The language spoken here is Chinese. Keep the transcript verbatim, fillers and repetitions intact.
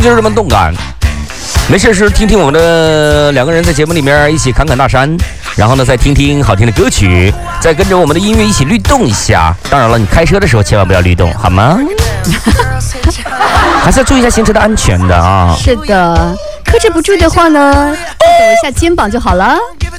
就是这么动感。没事时听听我们的两个人在节目里面一起侃侃大山，然后呢再听听好听的歌曲，再跟着我们的音乐一起律动一下。当然了，你开车的时候千万不要律动，好吗？还是要注意一下行车的安全的啊。 是的，克制不住的话呢，抖一下肩膀就好了。